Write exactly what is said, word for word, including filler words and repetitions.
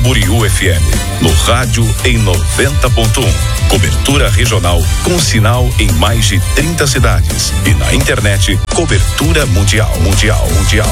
Camboriú F M. No rádio em noventa ponto um. Cobertura regional com sinal em mais de trinta cidades. E na internet, cobertura mundial, mundial, mundial.